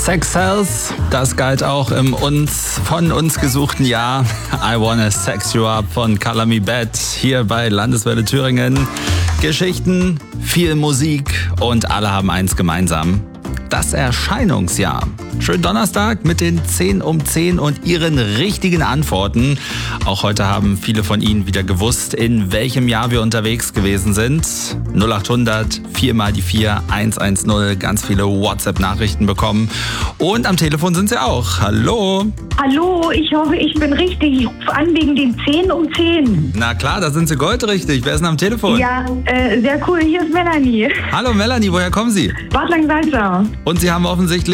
Sex Sells, das galt auch im von uns gesuchten Jahr. I Wanna Sex You Up von Color Me Bad hier bei Landeswelle Thüringen. Geschichten, viel Musik und alle haben eins gemeinsam: das Erscheinungsjahr. Schönen Donnerstag mit den 10 um 10 und Ihren richtigen Antworten. Auch heute haben viele von Ihnen wieder gewusst, in welchem Jahr wir unterwegs gewesen sind. 0800 4 mal die 4 110, ganz viele WhatsApp-Nachrichten bekommen. Und am Telefon sind Sie auch. Hallo. Hallo, ich hoffe, ich bin richtig. Ich rufe an wegen den 10 um 10. Na klar, da sind Sie goldrichtig. Wer ist denn am Telefon? Ja, sehr cool. Hier ist Melanie. Hallo Melanie, woher kommen Sie? Bad Langensalza. Und Sie haben offensichtlich